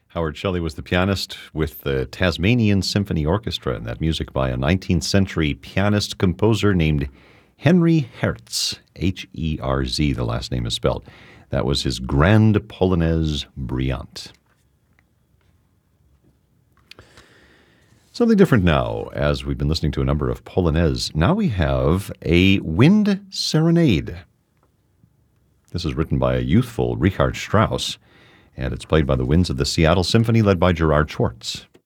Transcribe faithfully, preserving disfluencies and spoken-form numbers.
Howard Shelley was the pianist with the Tasmanian Symphony Orchestra, and that music by a nineteenth century pianist-composer named Henry Herz, H E R Z, the last name is spelled. That was his Grande Polonaise Brillante. Something different now, as we've been listening to a number of Polonaise. Now we have a wind serenade. This is written by a youthful Richard Strauss, and it's played by the winds of the Seattle Symphony led by Gerard Schwartz.